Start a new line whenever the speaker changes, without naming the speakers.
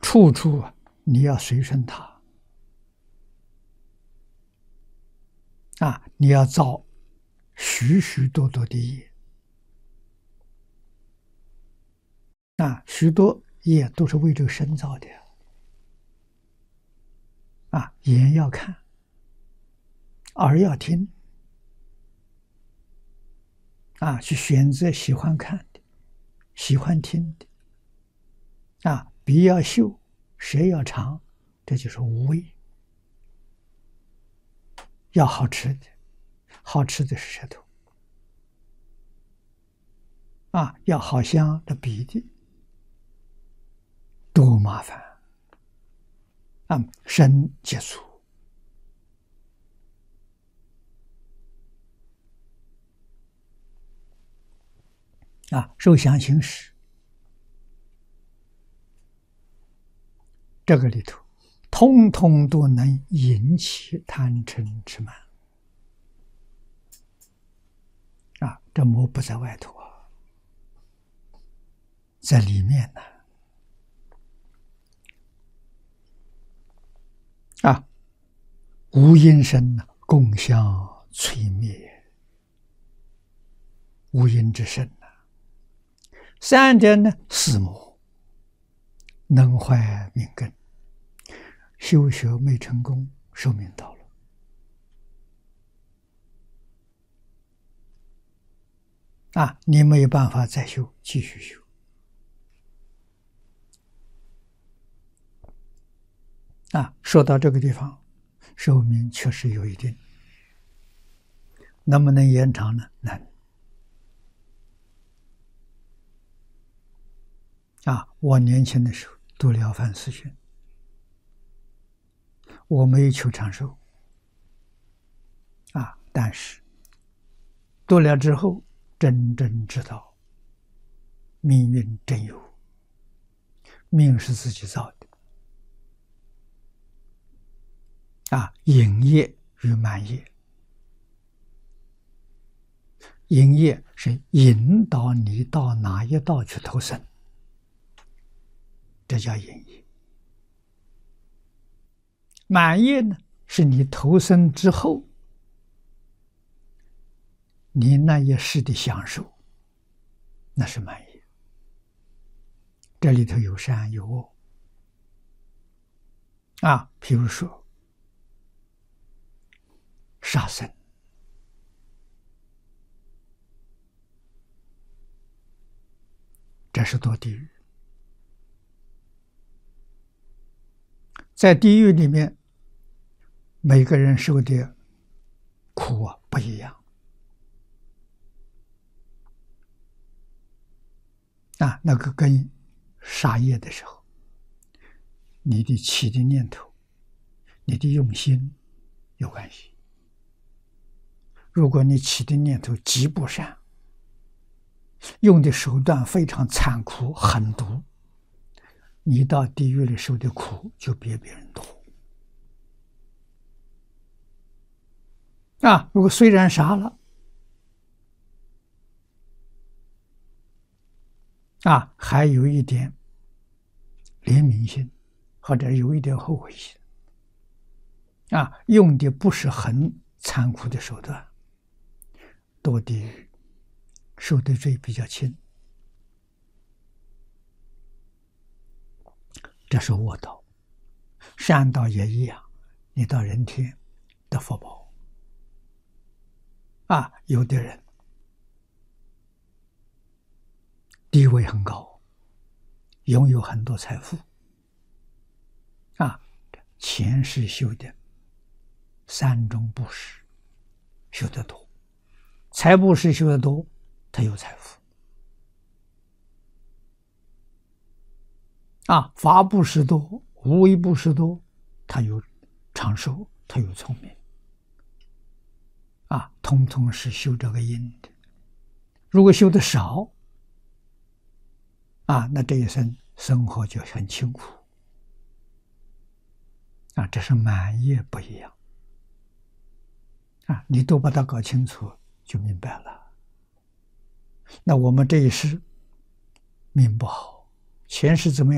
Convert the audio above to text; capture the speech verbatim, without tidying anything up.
处处啊，你要随顺他啊，你要造许许多多的业啊，许多业都是为这个身造的啊，眼要看，耳要听啊，去选择喜欢看的、喜欢听的啊，鼻要嗅，舌要尝，这就是无味。要好吃的，好吃的是舌头啊，要好香的鼻的，多麻烦啊，身接触啊，受想行识，这个里头通通都能引起贪嗔痴慢啊，这魔不在外头啊，在里面呢啊，无因身呢，共相摧灭，无因之身呢，三者呢，四魔能坏命根，修学没成功，寿命到了啊，你没有办法再修，继续修啊。说到这个地方，寿命确实有一定，能不能延长呢？难啊。我年轻的时候读了凡四训，我没有求长寿啊，但是读了之后，真正知道命运真有，命是自己造的啊，引业与满业，引业是引导你到哪一道去投生，这叫引业。满业呢，是你投生之后，你那一世的享受，那是满业。这里头有善有恶啊，譬如说杀生，这是堕地狱。在地狱里面，每个人受的苦啊不一样啊，那个跟杀业的时候，你的起的念头，你的用心有关系。如果你起的念头极不善，用的手段非常残酷狠毒，你到地狱里受的苦就比别人多啊。如果虽然杀了啊，还有一点怜悯心，或者有一点后悔心啊，用的不是很残酷的手段，堕地狱受的罪比较轻。这是恶道，善道也一样，你到人天的福报啊，有的人地位很高，拥有很多财富啊，前世修的三种布施修得多，财布施修得多，他有财富啊，法布施多，无为布施多，他有长寿，他有聪明啊，通通是修这个因的。如果修得少啊，那这一生生活就很清苦啊，这是满业不一样啊，你都把它搞清楚就明白了。那我们这一世命不好，前世怎么样？